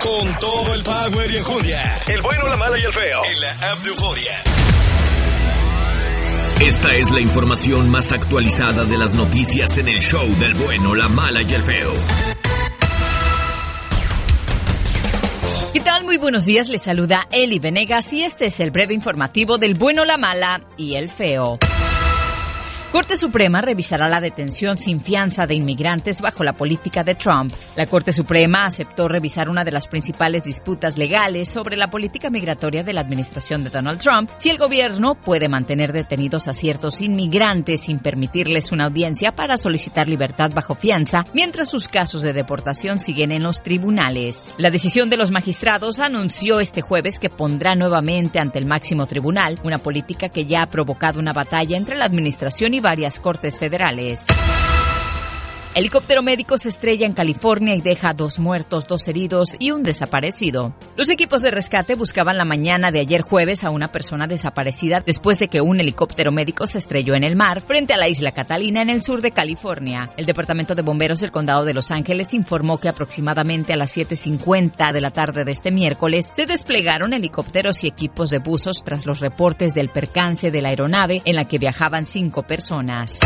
con todo el power y enjundia. El bueno, la mala y el feo. En la app de Euforia. Esta es la información más actualizada de las noticias en el show del bueno, la mala y el feo. ¿Qué tal? Muy buenos días, les saluda Eli Venegas y este es el breve informativo del bueno, la mala y el feo. Corte Suprema revisará la detención sin fianza de inmigrantes bajo la política de Trump. La Corte Suprema aceptó revisar una de las principales disputas legales sobre la política migratoria de la administración de Donald Trump, si el gobierno puede mantener detenidos a ciertos inmigrantes sin permitirles una audiencia para solicitar libertad bajo fianza, mientras sus casos de deportación siguen en los tribunales. La decisión de los magistrados anunció este jueves que pondrá nuevamente ante el máximo tribunal una política que ya ha provocado una batalla entre la administración y varias cortes federales. Helicóptero médico se estrella en California y deja 2 muertos, 2 heridos y un desaparecido. Los equipos de rescate buscaban la mañana de ayer jueves a una persona desaparecida después de que un helicóptero médico se estrelló en el mar frente a la isla Catalina en el sur de California. El Departamento de Bomberos del Condado de Los Ángeles informó que aproximadamente a las 7:50 de la tarde de este miércoles se desplegaron helicópteros y equipos de buzos tras los reportes del percance de la aeronave en la que viajaban 5 personas.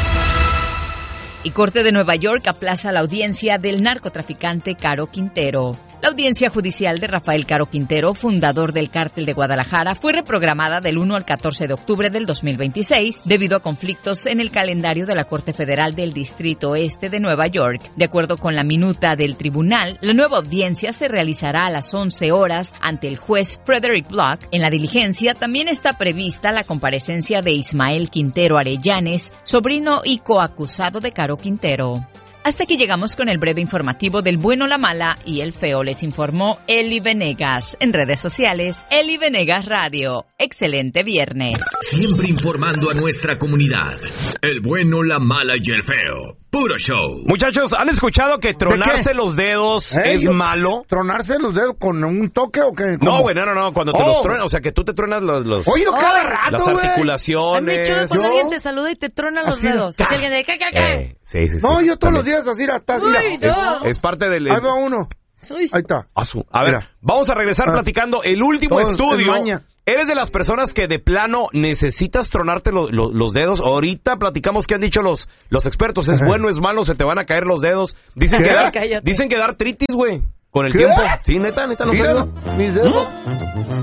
Y Corte de Nueva York aplaza la audiencia del narcotraficante Caro Quintero. La audiencia judicial de Rafael Caro Quintero, fundador del Cártel de Guadalajara, fue reprogramada del 1 al 14 de octubre del 2026 debido a conflictos en el calendario de la Corte Federal del Distrito Este de Nueva York. De acuerdo con la minuta del tribunal, la nueva audiencia se realizará a las 11 horas ante el juez Frederick Block. En la diligencia también está prevista la comparecencia de Ismael Quintero Arellanes, sobrino y coacusado de Caro Quintero. Hasta aquí llegamos con el breve informativo del bueno, la mala y el feo. Les informó Eli Venegas. En redes sociales, Eli Venegas Radio. Excelente viernes. Siempre informando a nuestra comunidad. El bueno, la mala y el feo. Puro show. Muchachos, ¿han escuchado que tronarse los dedos es malo? ¿Tronarse los dedos con un toque o qué? No, güey, no. Cuando te los truenas, o sea, que tú te truenas los Oye, cada rato, las articulaciones. A mí cuando alguien te saluda y te trona los dedos. Si alguien de ¿qué? Sí. No, yo todos los días así hasta mira. Es parte del... Ahí va uno. Ahí está. A ver, vamos a regresar platicando el último estudio. ¿Eres de las personas que de plano necesitas tronarte los dedos? Ahorita platicamos qué han dicho los expertos. ¿Es bueno, es malo? ¿Se te van a caer los dedos? Dicen que dar artritis, güey, con el tiempo. Sí, neta, no sé. Mis dedos.